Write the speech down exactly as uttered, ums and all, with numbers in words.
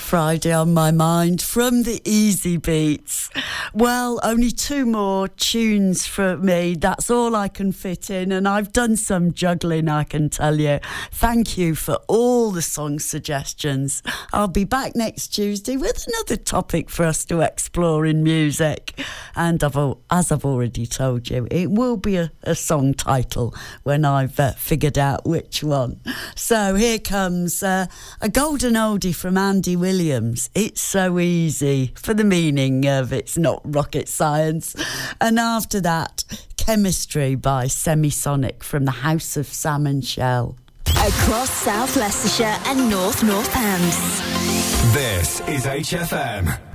Friday on my mind from the Easy Beats. Well, only two more tunes for me. That's all I can fit in, and I've done some juggling, I can tell you. Thank you for all the song suggestions. I'll be back next Tuesday with another topic for us to explore in music. And I've, as I've already told you, it will be a, a song title when I've uh, figured out which one. So here comes uh, a golden oldie from Andy Williams. It's so easy, for the meaning of it's not rocket science. And after that, Chemistry by Semisonic from the House of Sam and Shell. Across South Leicestershire and North Northants. This is H F M.